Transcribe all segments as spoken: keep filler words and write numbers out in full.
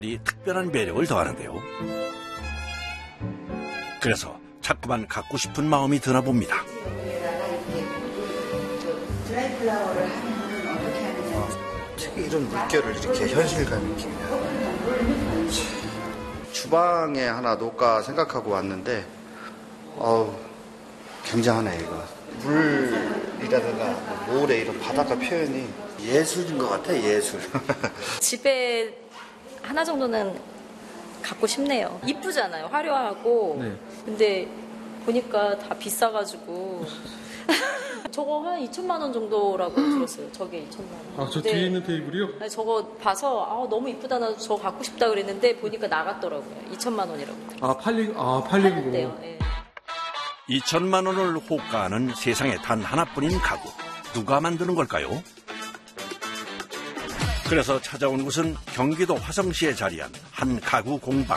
이 특별한 매력을 더하는데요. 그래서 자꾸만 갖고 싶은 마음이 드나 봅니다. 드라이플라워를 하면 어떻게 하느냐. 특히 이런 물결을 이렇게 현실감 있게 주방에 하나 놓을까 생각하고 왔는데 어우 굉장하네 이거. 물이라든가 모래 이런 바닷가 표현이 예술인 것 같아. 예술. 집에 하나 정도는 갖고 싶네요. 이쁘잖아요. 화려하고. 네. 근데 보니까 다 비싸가지고 저거 한 이천만 원 정도라고 들었어요. 저게 이천만 원. 아, 저 뒤에 있는 테이블이요? 네, 저거 봐서 아, 너무 이쁘다. 나 저거 갖고 싶다 그랬는데 보니까 나갔더라고요. 이천만 원이라고. 아, 팔리, 아, 팔리고. 네. 이천만 원을 호가하는 세상에 단 하나뿐인 가구. 누가 만드는 걸까요? 그래서 찾아온 곳은 경기도 화성시에 자리한 한 가구 공방.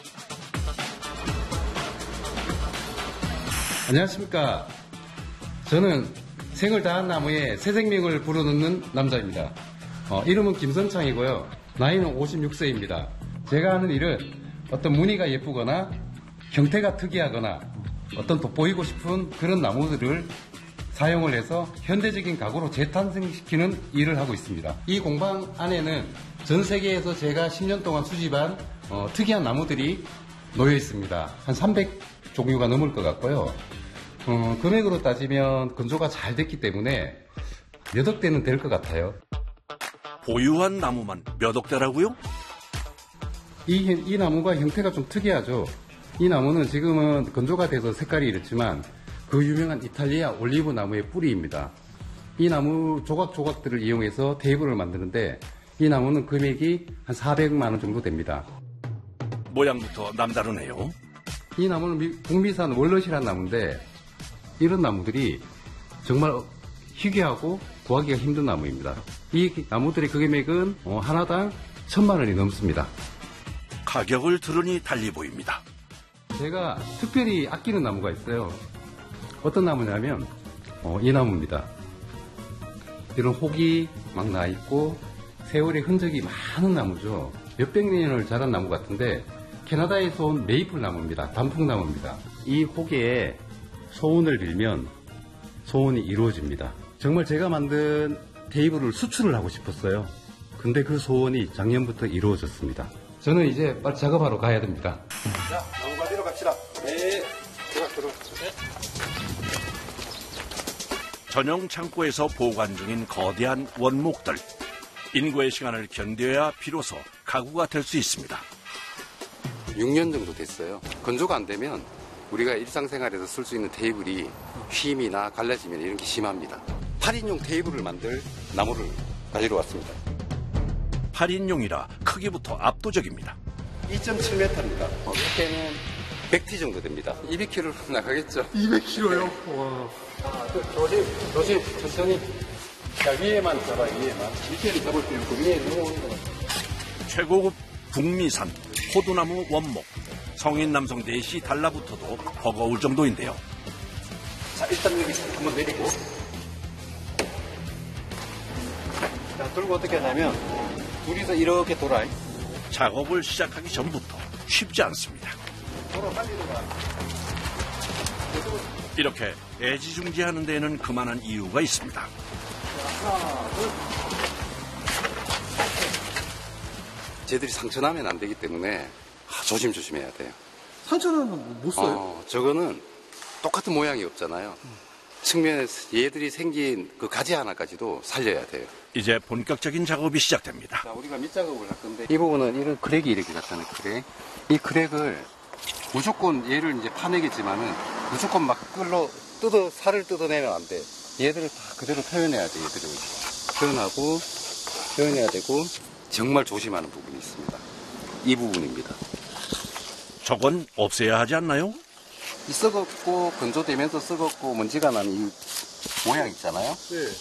안녕하십니까. 저는 생을 다한 나무에 새 생명을 불어넣는 남자입니다. 어, 이름은 김선창이고요. 나이는 오십육 세입니다. 제가 하는 일은 어떤 무늬가 예쁘거나 형태가 특이하거나 어떤 돋보이고 싶은 그런 나무들을 사용을 해서 현대적인 가구로 재탄생시키는 일을 하고 있습니다. 이 공방 안에는 전 세계에서 제가 십 년 동안 수집한 어, 특이한 나무들이 놓여 있습니다. 한 삼백 종류가 넘을 것 같고요. 어, 금액으로 따지면 건조가 잘 됐기 때문에 몇 억 대는 될 것 같아요. 보유한 나무만 몇 억 대라고요? 이, 이 나무가 형태가 좀 특이하죠. 이 나무는 지금은 건조가 돼서 색깔이 이렇지만 그 유명한 이탈리아 올리브 나무의 뿌리입니다. 이 나무 조각조각들을 이용해서 테이블을 만드는데 이 나무는 금액이 한 사백만 원 정도 됩니다. 모양부터 남다르네요. 이 나무는 미, 북미산 월넛이라는 나무인데 이런 나무들이 정말 희귀하고 구하기가 힘든 나무입니다. 이 나무들의 그 금액은 하나당 천만 원이 넘습니다. 가격을 들으니 달리 보입니다. 제가 특별히 아끼는 나무가 있어요. 어떤 나무냐면 어, 이 나무입니다. 이런 혹이 막 나 있고 세월의 흔적이 많은 나무죠. 몇백 년을 자란 나무 같은데 캐나다에서 온 메이플 나무입니다. 단풍나무입니다. 이 혹에 소원을 빌면 소원이 이루어집니다. 정말 제가 만든 테이블을 수출을 하고 싶었어요. 근데 그 소원이 작년부터 이루어졌습니다. 저는 이제 빨리 작업하러 가야 됩니다. 자, 나무 가지러 갑시다. 네. 들어가, 들어가. 전용 창고에서 보관 중인 거대한 원목들. 인고의 시간을 견뎌야 비로소 가구가 될 수 있습니다. 육 년 정도 됐어요. 건조가 안 되면 우리가 일상생활에서 쓸 수 있는 테이블이 휨이나 갈라지면 이런 게 심합니다. 팔 인용 테이블을 만들 나무를 가지러 왔습니다. 팔 인용이라 크기부터 압도적입니다. 이 점 칠 미터입니다. 어깨는 백 티 정도 됩니다. 이백 킬로그램 나가겠죠? 이백 킬로그램요? 와. 아, 그, 조심, 조심, 천천히. 자, 위에만 잡아, 위에만. 밑에를 잡을 때는 그 위에 넘어오는 거예요. 최고급 북미산 호두나무 원목. 성인 남성 넷이 달라붙어도 버거울 정도인데요. 자, 일단 여기 한번 내리고. 자, 들고 어떻게 하냐면, 둘이서 이렇게 돌아. 작업을 시작하기 전부터 쉽지 않습니다. 돌아, 빨리 돌아. 이렇게 애지중지하는 데에는 그만한 이유가 있습니다. 하나, 둘. 쟤들이 상처나면 안 되기 때문에 조심조심해야 돼요. 상처는 못 써요? 어, 저거는 똑같은 모양이 없잖아요. 음. 측면에서 얘들이 생긴 그 가지 하나까지도 살려야 돼요. 이제 본격적인 작업이 시작됩니다. 자, 우리가 밑작업을 할 건데 이 부분은 이런 크랙이 이렇게 났잖아요. 크랙. 이 크랙을 무조건 얘를 이제 파내겠지만은 무조건 막 끌로 뜯어 살을 뜯어내면 안 돼. 얘들을 다 그대로 표현해야 돼. 얘들을 표현하고 표현해야 되고 정말 조심하는 부분이 있습니다. 이 부분입니다. 저건 없애야 하지 않나요? 이 썩었고 건조되면서 썩었고 먼지가 나는 이 모양 있잖아요. 네.